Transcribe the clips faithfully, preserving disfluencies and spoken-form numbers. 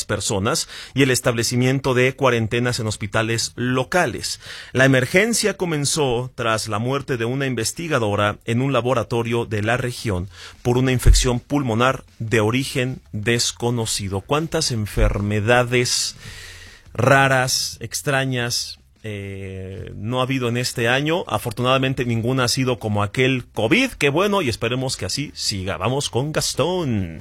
personas y el establecimiento de cuarentenas en hospitales locales. La emergencia comenzó tras la muerte de una investigadora en un laboratorio de la región por una infección pulmonar de origen desconocido. ¿Cuántas enfermedades raras, extrañas, Eh, no ha habido en este año? Afortunadamente ninguna ha sido como aquel COVID, que bueno, y esperemos que así siga. Vamos con Gastón.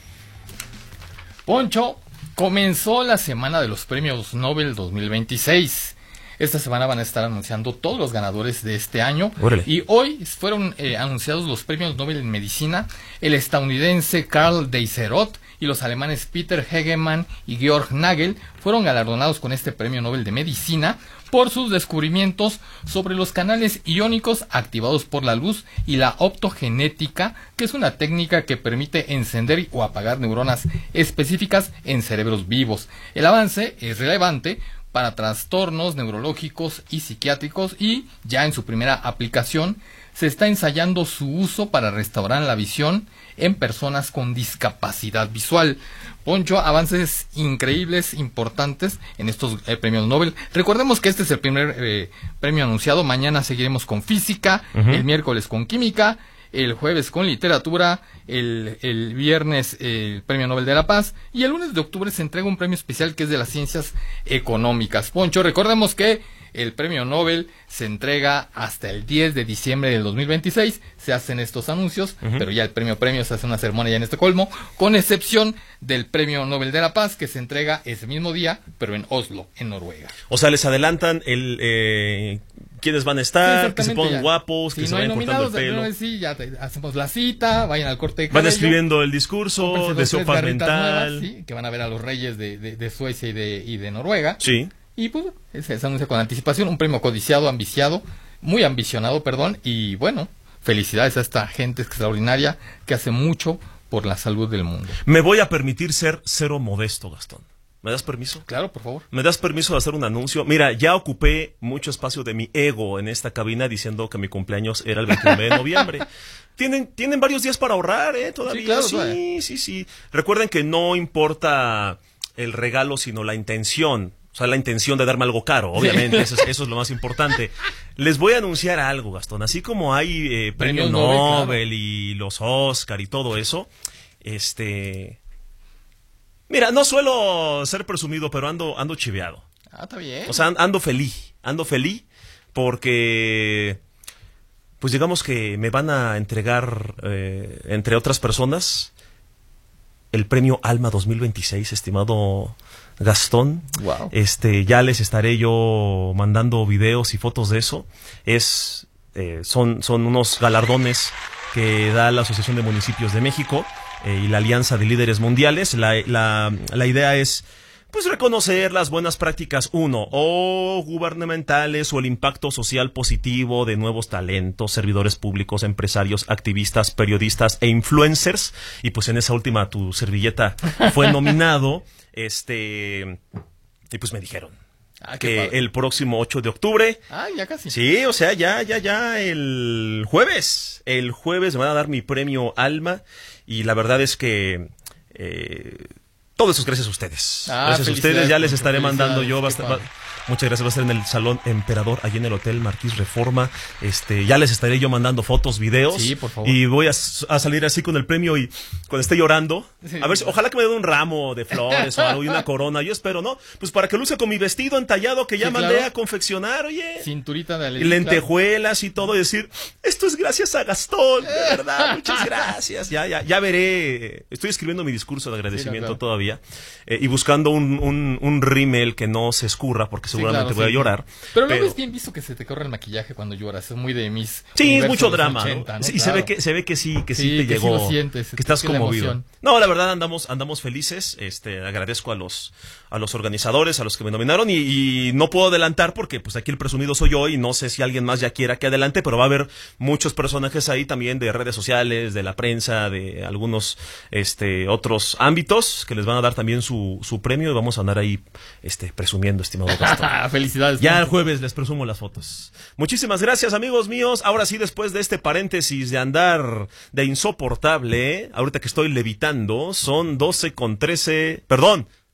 Poncho, comenzó la semana de los premios Nobel dos mil veintiséis. Esta semana van a estar anunciando todos los ganadores de este año. Órale. Y hoy fueron eh, anunciados los premios Nobel en Medicina. El estadounidense Karl Deisserot y los alemanes Peter Hegemann y Georg Nagel fueron galardonados con este premio Nobel de Medicina por sus descubrimientos sobre los canales iónicos activados por la luz y la optogenética, que es una técnica que permite encender o apagar neuronas específicas en cerebros vivos. El avance es relevante para trastornos neurológicos y psiquiátricos y ya en su primera aplicación se está ensayando su uso para restaurar la visión en personas con discapacidad visual. Poncho, avances increíbles, importantes en estos eh, premios Nobel. Recordemos que este es el primer eh, premio anunciado. Mañana seguiremos con física, uh-huh. el miércoles con química, el jueves con literatura, el, el viernes eh, el premio Nobel de la Paz y el lunes de octubre se entrega un premio especial que es de las ciencias económicas. Poncho, recordemos que el premio Nobel se entrega hasta el diez de diciembre del dos mil veintiséis, se hacen estos anuncios, uh-huh. pero ya el premio premio se hace una ceremonia ya en Estocolmo, con excepción del premio Nobel de la Paz que se entrega ese mismo día, pero en Oslo, en Noruega. O sea, les adelantan el eh, quiénes van a estar, sí, que se pongan ya guapos, si que no se vayan cortando el pelo. No, sí, ya te, hacemos la cita, vayan al corte de cabello. Van escribiendo el discurso de su paz mental. Nuevas, sí, que van a ver a los reyes de, de, de Suecia y de, y de Noruega. Sí. Y pues se, se anuncia con anticipación, un premio codiciado, ambiciado, muy ambicionado, perdón, y bueno, felicidades a esta gente extraordinaria que hace mucho por la salud del mundo. Me voy a permitir ser cero modesto, Gastón. ¿Me das permiso? Claro, por favor. ¿Me das permiso de hacer un anuncio? Mira, ya ocupé mucho espacio de mi ego en esta cabina diciendo que mi cumpleaños era el veintinueve de noviembre. Tienen, tienen varios días para ahorrar, ¿eh? Todavía. Sí, claro, sí, todavía. sí, sí. Recuerden que no importa el regalo, sino la intención. O sea, la intención de darme algo caro, obviamente, sí. eso, es, eso es lo más importante. Les voy a anunciar algo, Gastón. Así como hay eh, premios Nobel, Nobel claro. y los Oscar y todo eso, este... Mira, no suelo ser presumido, pero ando ando chiveado. Ah, está bien. O sea, ando feliz, ando feliz porque, pues digamos que me van a entregar, eh, entre otras personas, el premio Alma dos mil veintiséis, estimado Gastón. Wow. Este, ya les estaré yo mandando videos y fotos de eso. Es, eh, son, son unos galardones que da la Asociación de Municipios de México eh, y la Alianza de Líderes Mundiales. La, la, la idea es, pues, reconocer las buenas prácticas, uno, o gubernamentales, o el impacto social positivo de nuevos talentos, servidores públicos, empresarios, activistas, periodistas e influencers. Y pues en esa última tu servilleta fue nominado. Este, y pues me dijeron ah, que padre. El próximo ocho de octubre. Ah, ya casi. Sí, o sea, ya, ya, ya, el jueves. El jueves me van a dar mi premio Alma. Y la verdad es que eh, todo eso es gracias a ustedes. Ah, gracias a ustedes, ya les estaré mandando yo bastante. Muchas gracias, va a ser en el Salón Emperador, allí en el Hotel Marquís Reforma. Este, ya les estaré yo mandando fotos, videos. Sí, por favor. Y voy a, a salir así con el premio y cuando esté llorando, sí, a ver, ojalá que me den un ramo de flores o algo y una corona. Yo espero, ¿no? Pues para que luce con mi vestido entallado que ya sí, mandé claro. a confeccionar, oye. Cinturita de alegría. Lentejuelas y todo, y decir, esto es gracias a Gastón, de verdad, muchas gracias. Ya, ya, ya veré. Estoy escribiendo mi discurso de agradecimiento sí, no, claro. todavía. Eh, y buscando un, un, un rímel que no se escurra, porque seguramente sí, claro, voy sí. a llorar. Pero, pero luego es bien visto que se te corre el maquillaje cuando lloras, es muy de mis... Sí, es mucho drama, ochenta, ¿no? ¿no? Y claro. se ve que se ve que sí, que sí, sí te que llegó, sí lo sientes, que estás conmovido. No, la verdad andamos andamos felices, este, agradezco a los a los organizadores, a los que me nominaron y, y no puedo adelantar porque pues aquí el presumido soy yo y no sé si alguien más ya quiera que adelante, pero va a haber muchos personajes ahí también de redes sociales, de la prensa, de algunos este otros ámbitos que les van a dar también su su premio y vamos a andar ahí este presumiendo, estimado Gastón. Felicidades. Ya el jueves les presumo las fotos. Muchísimas gracias, amigos míos. Ahora sí, después de este paréntesis de andar de insoportable, ahorita que estoy levitando, son doce con trece, perdón,